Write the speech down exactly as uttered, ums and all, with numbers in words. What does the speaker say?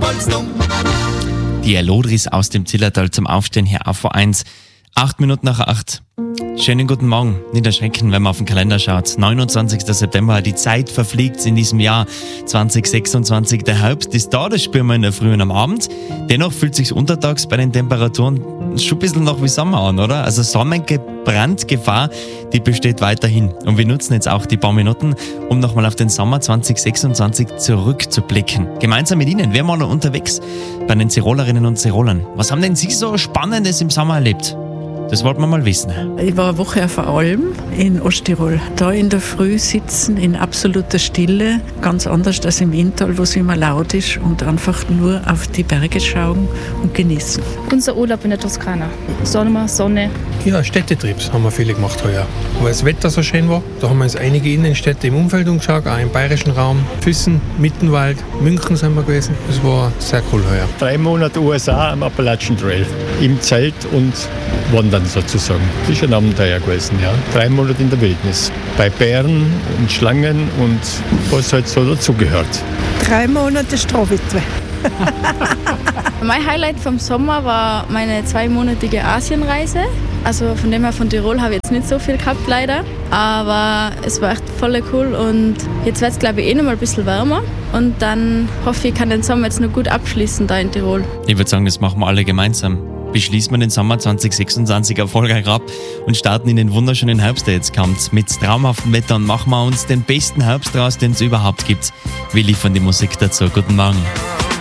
fällt's dumm. Die Elodris aus dem Zillertal zum Aufstehen hier auf V eins. Acht Minuten nach acht. Schönen guten Morgen. Nicht erschrecken, wenn man auf den Kalender schaut. neunundzwanzigster September, die Zeit verfliegt in diesem Jahr zwanzig sechsundzwanzig. Der Herbst ist da, das spüren wir in der Früh und am Abend. Dennoch fühlt sich untertags bei den Temperaturen schon ein bisschen noch wie Sommer an, oder? Also Sonnengebrandgefahr, die besteht weiterhin. Und wir nutzen jetzt auch die paar Minuten, um nochmal auf den Sommer zwanzig sechsundzwanzig zurückzublicken. Gemeinsam mit Ihnen wären wir noch unterwegs bei den Tirolerinnen und Tirolern. Was haben denn Sie so Spannendes im Sommer erlebt? Das wollten wir mal wissen. Ich war eine Woche auf der Alm in Osttirol. Da in der Früh sitzen in absoluter Stille, ganz anders als im Inntal, wo es immer laut ist, und einfach nur auf die Berge schauen und genießen. Unser Urlaub in der Toskana. Sonne, Sonne. Ja, Städtetrips haben wir viele gemacht heuer. Weil das Wetter so schön war, da haben wir uns einige Innenstädte im Umfeld umgeschaut, auch im bayerischen Raum. Füssen, Mittenwald, München sind wir gewesen. Das war sehr cool heuer. Drei Monate U S A am Appalachian Trail. Im Zelt und wandern sozusagen. Das ist ein Abenteuer gewesen, ja. Drei Monate in der Wildnis. Bei Bären und Schlangen und was halt so dazugehört. Drei Monate Strohwitwe. Mein Highlight vom Sommer war meine zweimonatige Asienreise. Also von dem her, von Tirol habe ich jetzt nicht so viel gehabt leider, aber es war echt voll cool und jetzt wird es glaube ich eh noch mal ein bisschen wärmer und dann hoffe ich, kann den Sommer jetzt noch gut abschließen da in Tirol. Ich würde sagen, das machen wir alle gemeinsam. Beschließen wir den Sommer zwanzig sechsundzwanzig erfolgreich ab und starten in den wunderschönen Herbst, der jetzt kommt. Mit traumhaftem Wetter und machen wir uns den besten Herbst raus, den es überhaupt gibt. Wir liefern die Musik dazu. Guten Morgen.